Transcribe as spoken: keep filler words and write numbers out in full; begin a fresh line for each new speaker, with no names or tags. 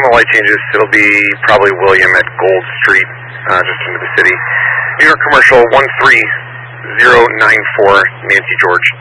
no light changes. It'll be probably William at Gold Street, uh, just into the city. New York Commercial one three zero nine four, Nancy George.